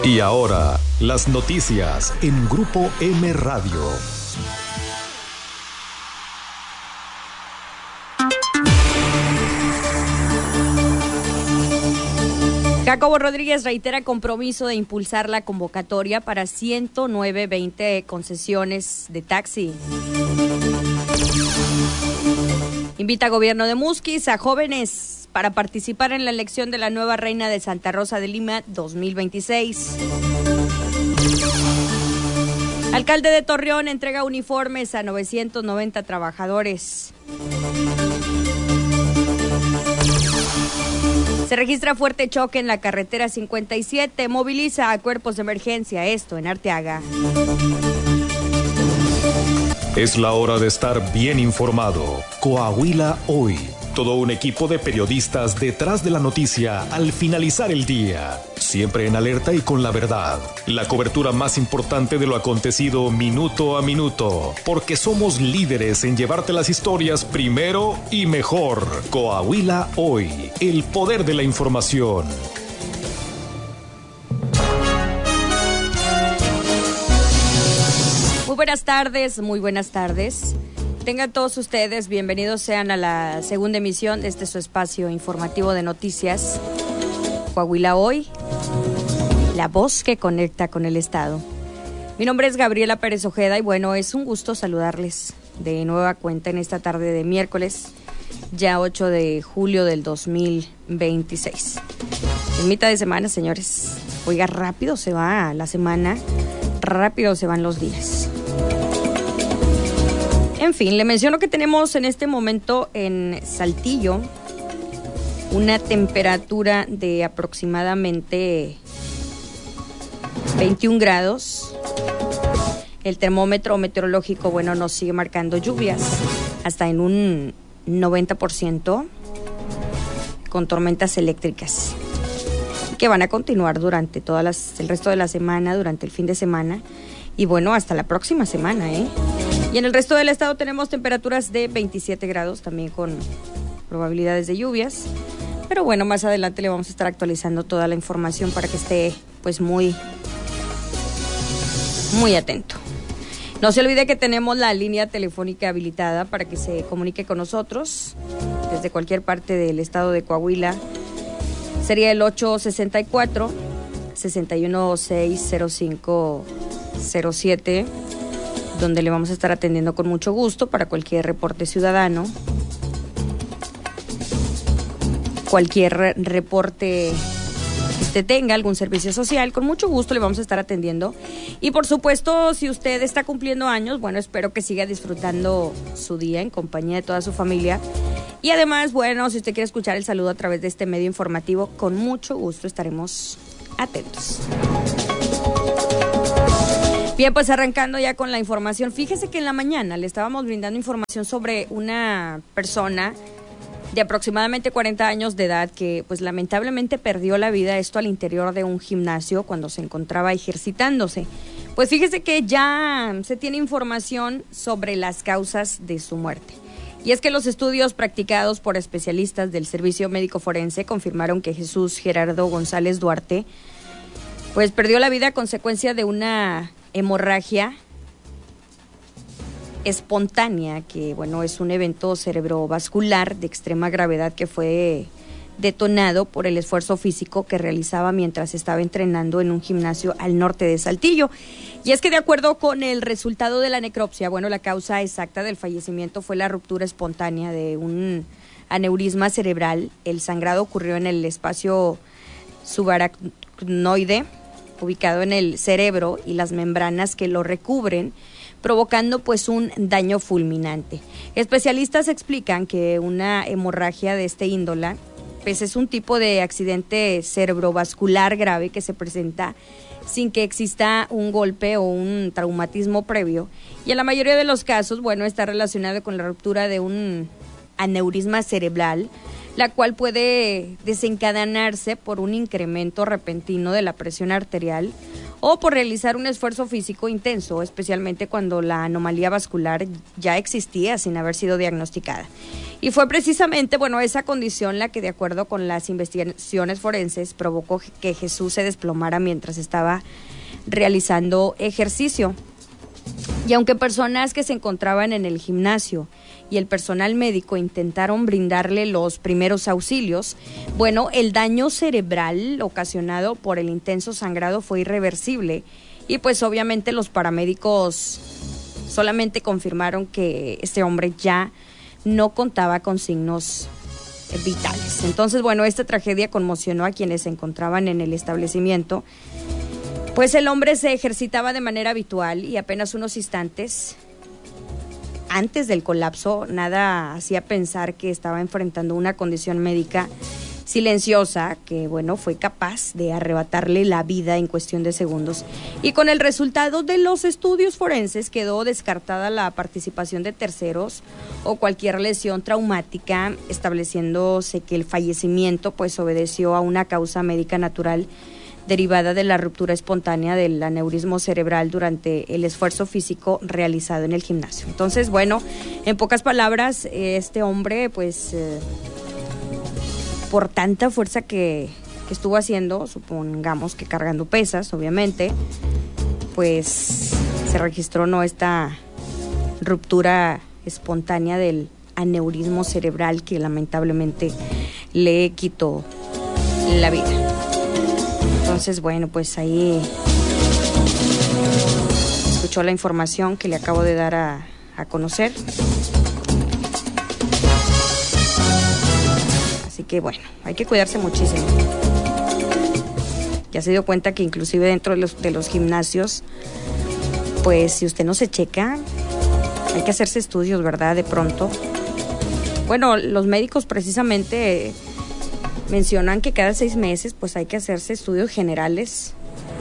Y ahora, las noticias en Grupo M Radio. Jacobo Rodríguez reitera compromiso de impulsar la convocatoria para 109 concesiones de taxi. Invita a gobierno de Musquis a jóvenes para participar en la elección de la nueva reina de Santa Rosa de Lima 2026. Alcalde de Torreón entrega uniformes a 990 trabajadores. Se registra fuerte choque en la carretera 57, moviliza a cuerpos de emergencia, esto en Arteaga. Es la hora de estar bien informado. Coahuila Hoy. Todo un equipo de periodistas detrás de la noticia al finalizar el día. Siempre en alerta y con la verdad. La cobertura más importante de lo acontecido minuto a minuto. Porque somos líderes en llevarte las historias primero y mejor. Coahuila Hoy. El poder de la información. Muy buenas tardes. Tengan todos ustedes, bienvenidos sean a la segunda emisión de su espacio informativo de noticias, Coahuila Hoy, la voz que conecta con el Estado. Mi nombre es Gabriela Pérez Ojeda y bueno, es un gusto saludarles de nueva cuenta en esta tarde de miércoles, ya 8 de julio del 2026. En mitad de semana, señores, oiga, rápido se va la semana, rápido se van los días. En fin, le menciono que tenemos en este momento en Saltillo una temperatura de aproximadamente 21 grados. El termómetro meteorológico, bueno, nos sigue marcando lluvias hasta en un 90% con tormentas eléctricas que van a continuar durante el resto de la semana, durante el fin de semana y bueno, hasta la próxima semana, Y en el resto del estado tenemos temperaturas de 27 grados, también con probabilidades de lluvias. Pero bueno, más adelante le vamos a estar actualizando toda la información para que esté pues muy atento. No se olvide que tenemos la línea telefónica habilitada para que se comunique con nosotros desde cualquier parte del estado de Coahuila. Sería el 864-616-0507. donde le vamos a estar atendiendo con mucho gusto para cualquier reporte ciudadano, cualquier reporte que usted tenga, algún servicio social, con mucho gusto le vamos a estar atendiendo. Y por supuesto, si usted está cumpliendo años, bueno, espero que siga disfrutando su día en compañía de toda su familia. Y además, bueno, si usted quiere escuchar el saludo a través de este medio informativo, con mucho gusto estaremos atentos. Bien, pues arrancando ya con la información. Fíjese que en la mañana le estábamos brindando información sobre una persona de aproximadamente 40 años de edad que pues lamentablemente perdió la vida, esto al interior de un gimnasio cuando se encontraba ejercitándose. Pues fíjese que ya se tiene información sobre las causas de su muerte. Y es que los estudios practicados por especialistas del Servicio Médico Forense confirmaron que Jesús Gerardo González Duarte pues perdió la vida a consecuencia de una hemorragia espontánea, que bueno, es un evento cerebrovascular de extrema gravedad que fue detonado por el esfuerzo físico que realizaba mientras estaba entrenando en un gimnasio al norte de Saltillo. Y es que de acuerdo con el resultado de la necropsia, bueno, la causa exacta del fallecimiento fue la ruptura espontánea de un aneurisma cerebral. El sangrado ocurrió en el espacio subaracnoide, ubicado en el cerebro y las membranas que lo recubren, provocando pues un daño fulminante. Especialistas explican que una hemorragia de este índole pues es un tipo de accidente cerebrovascular grave que se presenta sin que exista un golpe o un traumatismo previo, y en la mayoría de los casos, bueno, está relacionado con la ruptura de un aneurisma cerebral, la cual puede desencadenarse por un incremento repentino de la presión arterial o por realizar un esfuerzo físico intenso, especialmente cuando la anomalía vascular ya existía sin haber sido diagnosticada. Y fue precisamente, esa condición la que, de acuerdo con las investigaciones forenses, provocó que Jesús se desplomara mientras estaba realizando ejercicio. Y aunque personas que se encontraban en el gimnasio y el personal médico intentaron brindarle los primeros auxilios, el daño cerebral ocasionado por el intenso sangrado fue irreversible y pues obviamente los paramédicos solamente confirmaron que este hombre ya no contaba con signos vitales. Entonces, esta tragedia conmocionó a quienes se encontraban en el establecimiento, pues el hombre se ejercitaba de manera habitual y apenas unos instantes antes del colapso, nada hacía pensar que estaba enfrentando una condición médica silenciosa que, fue capaz de arrebatarle la vida en cuestión de segundos. Y con el resultado de los estudios forenses quedó descartada la participación de terceros o cualquier lesión traumática, estableciéndose que el fallecimiento obedeció a una causa médica natural derivada de la ruptura espontánea del aneurismo cerebral durante el esfuerzo físico realizado en el gimnasio. Entonces, en pocas palabras, este hombre, por tanta fuerza que estuvo haciendo, supongamos que cargando pesas, obviamente, se registró esta ruptura espontánea del aneurismo cerebral que lamentablemente le quitó la vida. Entonces, ahí escuchó la información que le acabo de dar a conocer. Así que, hay que cuidarse muchísimo. Ya se dio cuenta que inclusive dentro de los gimnasios, si usted no se checa, hay que hacerse estudios, ¿verdad? De pronto. Los médicos precisamente mencionan que cada 6 meses hay que hacerse estudios generales.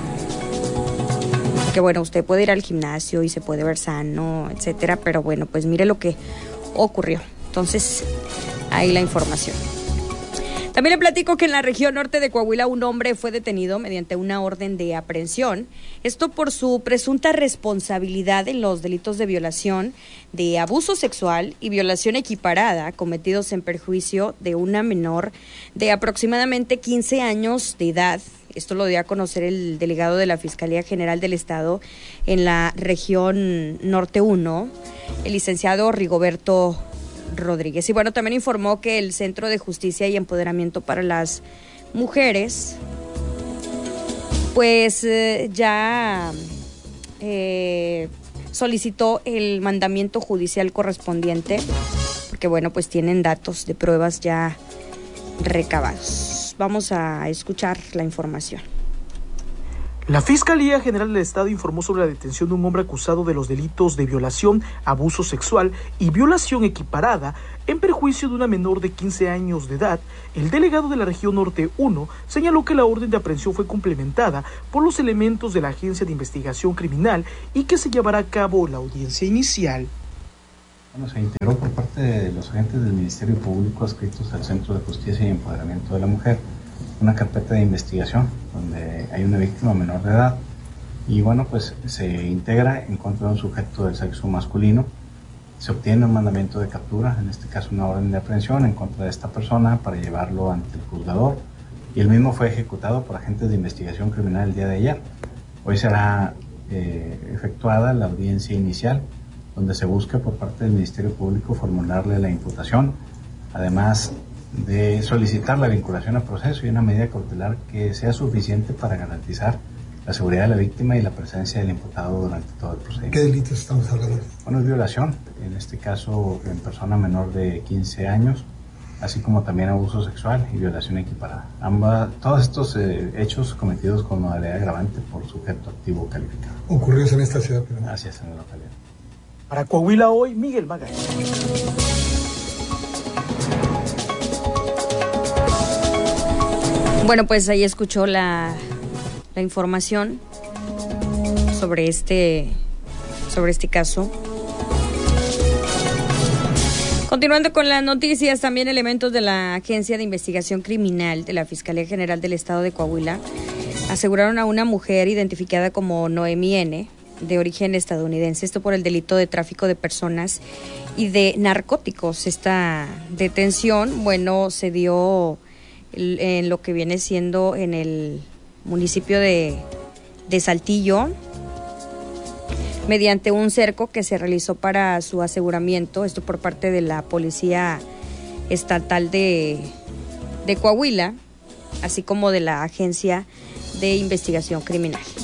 Que usted puede ir al gimnasio y se puede ver sano, etcétera, pero mire lo que ocurrió. Entonces, ahí la información. También le platico que en la región norte de Coahuila un hombre fue detenido mediante una orden de aprehensión. Esto por su presunta responsabilidad en los delitos de violación, de abuso sexual y violación equiparada cometidos en perjuicio de una menor de aproximadamente 15 años de edad. Esto lo dio a conocer el delegado de la Fiscalía General del Estado en la región Norte 1, el licenciado Rigoberto Rodríguez. Y también informó que el Centro de Justicia y Empoderamiento para las Mujeres ya solicitó el mandamiento judicial correspondiente porque tienen datos de pruebas ya recabados. Vamos a escuchar la información. La Fiscalía General del Estado informó sobre la detención de un hombre acusado de los delitos de violación, abuso sexual y violación equiparada en perjuicio de una menor de 15 años de edad. El delegado de la región Norte 1 señaló que la orden de aprehensión fue complementada por los elementos de la Agencia de Investigación Criminal y que se llevará a cabo la audiencia inicial. Se integró por parte de los agentes del Ministerio Público adscritos al Centro de Justicia y Empoderamiento de la Mujer una carpeta de investigación donde hay una víctima menor de edad y se integra en contra de un sujeto del sexo masculino, se obtiene un mandamiento de captura, en este caso una orden de aprehensión en contra de esta persona para llevarlo ante el juzgador y el mismo fue ejecutado por agentes de investigación criminal el día de ayer. Hoy será efectuada la audiencia inicial donde se busca por parte del Ministerio Público formularle la imputación, además de solicitar la vinculación a proceso y una medida cautelar que sea suficiente para garantizar la seguridad de la víctima y la presencia del imputado durante todo el procedimiento. ¿Qué delitos estamos hablando? Es violación, en este caso en persona menor de 15 años, así como también abuso sexual y violación equiparada. Todos estos hechos cometidos con modalidad agravante por sujeto activo calificado. ¿Ocurridos en esta ciudad? Así es, en la localidad. Para Coahuila Hoy, Miguel Magaña. Ahí escuchó la información sobre este caso. Continuando con las noticias, también elementos de la Agencia de Investigación Criminal de la Fiscalía General del Estado de Coahuila Aseguraron a una mujer identificada como Noemi N., de origen estadounidense, esto por el delito de tráfico de personas y de narcóticos. Esta detención, bueno, se dio en lo que viene siendo en el municipio de Saltillo, mediante un cerco que se realizó para su aseguramiento, esto por parte de la Policía Estatal de Coahuila, así como de la Agencia de Investigación Criminal.